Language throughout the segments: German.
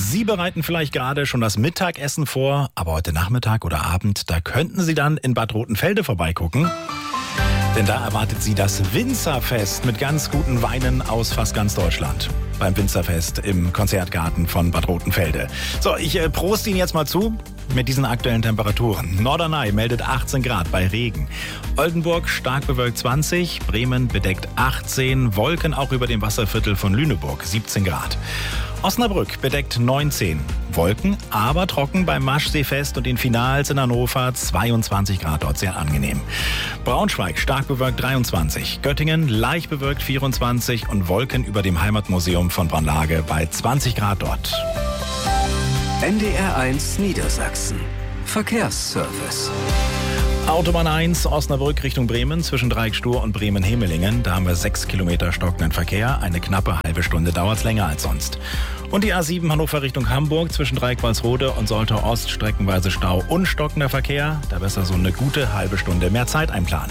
Sie bereiten vielleicht gerade schon das Mittagessen vor, aber heute Nachmittag oder Abend, da könnten Sie dann in Bad Rotenfelde vorbeigucken. Denn da erwartet Sie das Winzerfest mit ganz guten Weinen aus fast ganz Deutschland. Beim Winzerfest im Konzertgarten von Bad Rotenfelde. So, ich proste Ihnen jetzt mal zu mit diesen aktuellen Temperaturen. Norderney meldet 18 Grad bei Regen. Oldenburg stark bewölkt 20, Bremen bedeckt 18, Wolken auch über dem Wasserviertel von Lüneburg 17 Grad. Osnabrück bedeckt 19, Wolken, aber trocken beim Maschseefest und den Finals in Hannover 22 Grad, dort sehr angenehm. Braunschweig stark bewölkt 23, Göttingen leicht bewölkt 24 und Wolken über dem Heimatmuseum von Braunlage bei 20 Grad dort. NDR 1 Niedersachsen. Verkehrsservice. Autobahn 1, Osnabrück Richtung Bremen, zwischen Dreieckstur und Bremen-Hemelingen. Da haben wir 6 Kilometer stockenden Verkehr. Eine knappe halbe Stunde dauert es länger als sonst. Und die A7 Hannover Richtung Hamburg, zwischen Dreieck-Walsrode und Soltau Ost, streckenweise Stau und stockender Verkehr. Da besser so eine gute halbe Stunde mehr Zeit einplanen.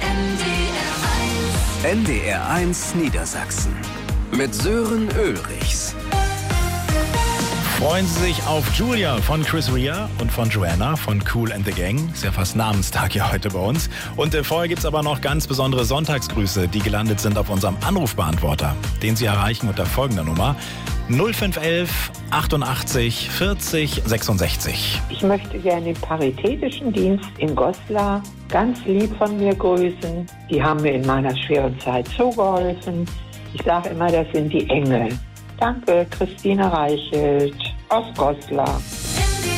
NDR 1 Niedersachsen. Mit Sören Ulrichs. Freuen Sie sich auf Julia von Chris Rea und von Joanna von Kool and the Gang. Ist ja fast Namenstag hier heute bei uns. Und vorher gibt es aber noch ganz besondere Sonntagsgrüße, die gelandet sind auf unserem Anrufbeantworter, den Sie erreichen unter folgender Nummer 0511 88 40 66. Ich möchte gerne den Paritätischen Dienst in Goslar ganz lieb von mir grüßen. Die haben mir in meiner schweren Zeit so geholfen. Ich sage immer, das sind die Engel. Danke, Christine Reichelt aus Goslar.